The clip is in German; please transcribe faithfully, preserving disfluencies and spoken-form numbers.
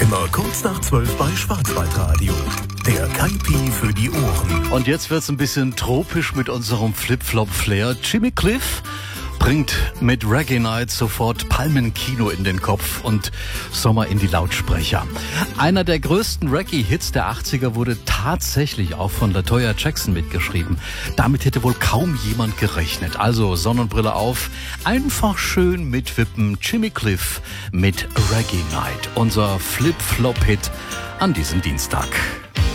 Immer kurz nach zwölf bei Schwarzwaldradio. Der Kaipi für die Ohren. Und jetzt wird's ein bisschen tropisch mit unserem Flip-Flop-Flair. Jimmy Cliff bringt mit Reggae Night sofort Palmenkino in den Kopf und Sommer in die Lautsprecher. Einer der größten Reggae-Hits der achtziger wurde tatsächlich auch von LaToya Jackson mitgeschrieben. Damit hätte wohl kaum jemand gerechnet. Also Sonnenbrille auf, einfach schön mitwippen. Jimmy Cliff mit Reggae Night, unser Flip-Flop-Hit an diesem Dienstag.